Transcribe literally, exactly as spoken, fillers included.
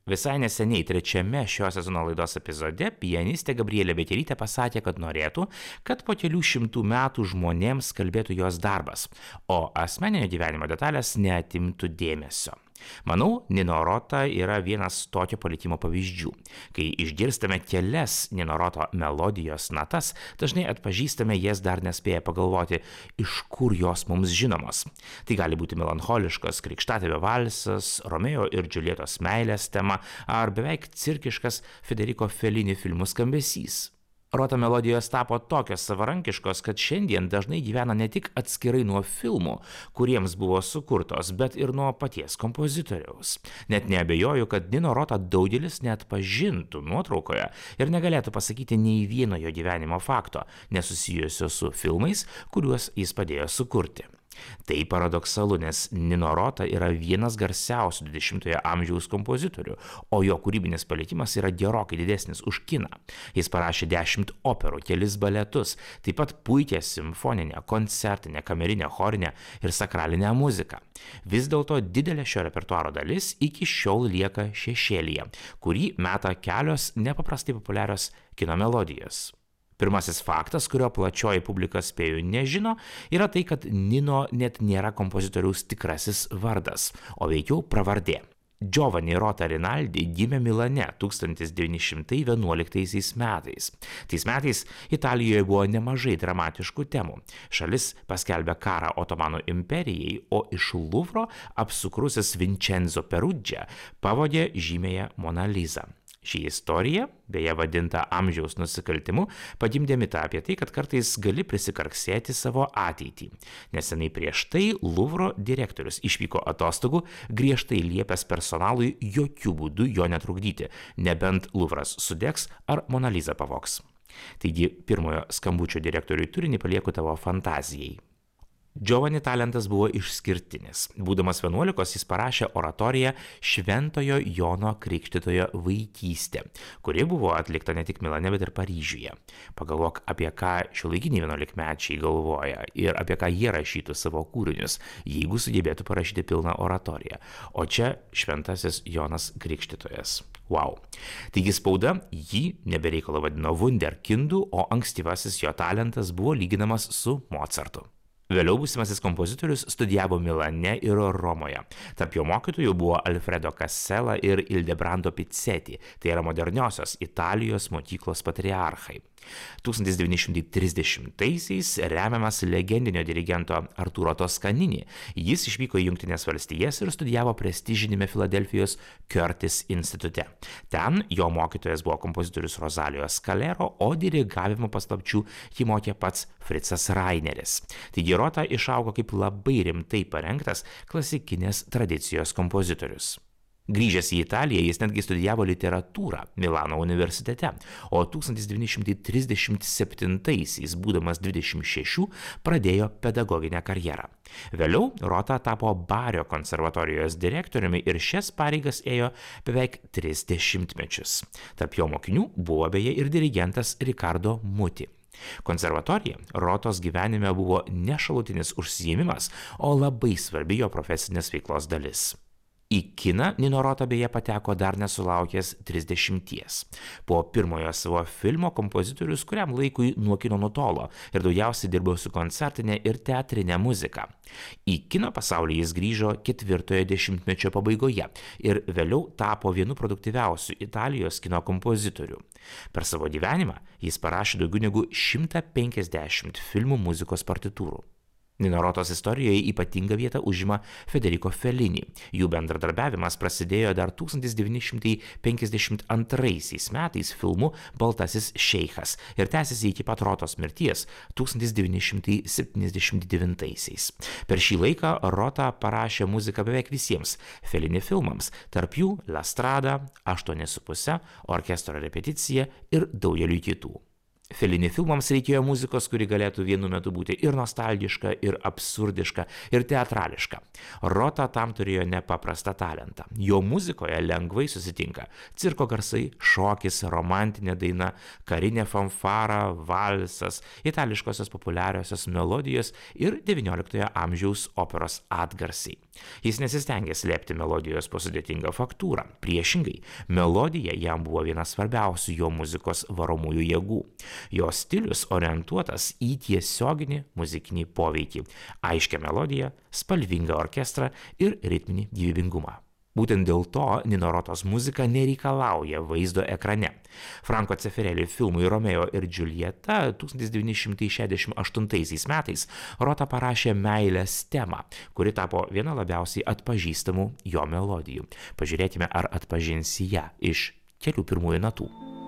Visai neseniai trečiame šio sezono laidos epizode pianistė Gabrielė Beterytė pasakė, kad norėtų, kad po kelių šimtų metų žmonėms kalbėtų jos darbas, o asmeninio gyvenimo detalės neatimtų dėmesio. Manau, Nino Rota yra vienas tokio palikimo pavyzdžių. Kai išgirstame kelias Nino Roto melodijos natas, dažnai atpažįstame jas dar nespėję pagalvoti, iš kur jos mums žinomos. Tai gali būti melancholiškas krikštatėvio valsas, Romeo ir Džiuljetos meilės tema ar beveik cirkiškas Federico Fellini filmų skambesys. Rota melodijos tapo tokios savarankiškos, kad šiandien dažnai gyvena ne tik atskirai nuo filmų, kuriems buvo sukurtos, bet ir nuo paties kompozitoriaus. Net neabejoju, kad Nino Rotą daugelis net pažintų nuotraukoje ir negalėtų pasakyti nei vieno jo gyvenimo fakto, nesusijusio su filmais, kuriuos jis padėjo sukurti. Tai paradoksalu, nes Nino Rota yra vienas garsiausių dvidešimtojo amžiaus kompozitorių, o jo kūrybinis palikimas yra gerokai didesnis už kiną. Jis parašė dešimt operų, kelis baletus, taip pat puikią simfoninę, koncertinę, kamerinę, chorinę ir sakralinę muziką. Vis dėlto didelė šio repertuaro dalis iki šiol lieka šešėlyje, kurį meta kelios nepaprastai populiarios kino melodijos. Pirmasis faktas, kurio plačioji publika spėju nežino, yra tai, kad Nino net nėra kompozitoriaus tikrasis vardas, o veikiau pravardė. Giovanni Rota Rinaldi gimė Milane tūkstantis devyni šimtai vienuoliktaisiais metais. Tais metais Italijoje buvo nemažai dramatiškų temų. Šalis paskelbė karą Otomanų imperijai, o iš Luvro apsukrusis Vincenzo Peruggia pavogė žymėją Moną Lizą. Ši istorija, beje vadinta amžiaus nusikaltimu, pagimdė mitą apie tai, kad kartais gali prisikarksėti savo ateitį. Nesenai prieš tai Luvro direktorius išvyko atostogų, griežtai liepęs personalui jokių būdų jo netrukdyti, nebent Luvras sudegs ar Mona Lisa pavogs. Taigi pirmojo skambučio direktoriui turinį palieku tavo fantazijai. Giovanni talentas buvo išskirtinis. Būdamas vienuolikos jis parašė oratoriją Šventojo Jono Krikštytojo vaikystė, kuri buvo atlikta ne tik Milane, bet ir Paryžiuje. Pagalvok, apie ką šiuolaikiniai vienuolikmečiai galvoja ir apie ką jie rašytų savo kūrinius, jeigu sugebėtų parašyti pilną oratoriją. O čia Šventasis Jonas Krikštytojas. Wow. Taigi spauda jį nebereikalo vadino vunderkindu, o ankstyvasis jo talentas buvo lyginamas su Mozartu. Vėliau būsimasis kompozitorius studijavo Milane ir Romoje. Tarp jo mokytojų buvo Alfredo Casella ir Ildebrando Pizzetti, tai yra moderniosios Italijos mokyklos patriarchai. tūkstantis devyni šimtai trisdešimtaisiais remiamas legendinio dirigento Arturo Toscanini. Jis išvyko į Jungtines valstijas ir studijavo prestižinėme Filadelfijos Curtis institute. Ten jo mokytojas buvo kompozitorius Rosalio Scalero, o dirigavimo paslapčių jį mokė pats Fritzas Raineris. Taigi Rota išaugo kaip labai rimtai parengtas klasikinės tradicijos kompozitorius. Grįžęs į Italiją, jis netgi studijavo literatūrą Milano universitete, o tūkstantis devyni šimtai trisdešimt septintaisiais, būdamas dvidešimt šešių, pradėjo pedagoginę karjerą. Vėliau Rota tapo Bario konservatorijos direktoriumi ir šias pareigas ėjo beveik tris dešimtmečius. Tarp jo mokinių buvo beje ir dirigentas Riccardo Muti. Konservatorija Rotos gyvenime buvo ne šalutinis užsiėmimas, o labai svarbi jo profesinės veiklos dalis. Į kiną Nino Rota beje pateko dar nesulaukęs trisdešimties. Po pirmojo savo filmo kompozitorius kuriam laikui nuo kino nutolo ir daugiausiai dirbo su koncertinė ir teatrinė muzika. Į kino pasaulį jis grįžo ketvirtojo dešimtmečio pabaigoje ir vėliau tapo vienu produktyviausių Italijos kino kompozitorių. Per savo gyvenimą jis parašė daugiau negu šimtą penkiasdešimt filmų muzikos partitūrų. Nino Rotos istorijoje ypatingą vietą užima Federico Fellini. Jų bendradarbiavimas prasidėjo dar tūkstantis devyni šimtai penkiasdešimt antraisiais metais filmu Baltasis šeichas ir tęsiasi iki pat Rotos mirties tūkstantis devyni šimtai septyniasdešimt devintaisiais. Per šį laiką Rota parašė muziką beveik visiems Fellini filmams, tarp jų La Strada, aštuoni su puse, Orkestro repeticija ir daugeliui kitų. Fellini filmams reikėjo muzikos, kuri galėtų vienu metu būti ir nostalgiška, ir absurdiška, ir teatrališka. Rota tam turėjo nepaprastą talentą. Jo muzikoje lengvai susitinka cirko garsai, šokis, romantinė daina, karinė fanfara, valsas, itališkosios populiariosios melodijos ir devynioliktojo amžiaus operos atgarsiai. Jis nesistengė slėpti melodijos po sudėtingą faktūrą. Priešingai, melodija jam buvo viena svarbiausių jo muzikos varomųjų jėgų. Jo stilius orientuotas į tiesioginį muzikinį poveikį, aiškią melodiją, spalvingą orkestrą ir ritminį gyvybingumą. Būtent dėl to Nino Rotos muzika nereikalauja vaizdo ekrane. Franco Zeffirelli filmui Romeo ir Džiuljeta tūkstantis devyni šimtai šešiasdešimt aštuntaisiais metais Rota parašė meilės temą, kuri tapo viena labiausiai atpažįstamų jo melodijų. Pažiūrėkime, ar atpažinsi ją iš kelių pirmųjų natų.